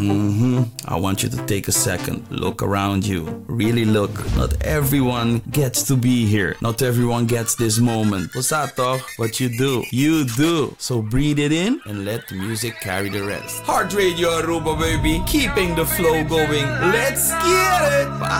I want you to take a second, look around you, really look. Not everyone gets to be here. Not everyone gets this moment. Basta toch? What you do, you do. So breathe it in and let the music carry the rest. Heart Radio Aruba, baby, keeping the flow going. Let's get it.